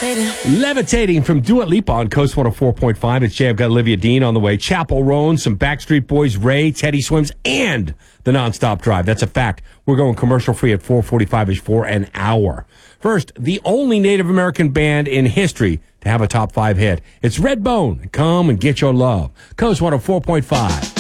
Levitating from Dua Lipa on Coast 104.5. It's Jay. I've got Olivia Dean on the way. Chapel Roan, some Backstreet Boys, Ray, Teddy Swims, and the Nonstop Drive. That's a fact. We're going commercial-free at 4:45-ish for an hour. First, the only Native American band in history to have a top 5 hit. It's Redbone. Come and get your love. Coast 104.5.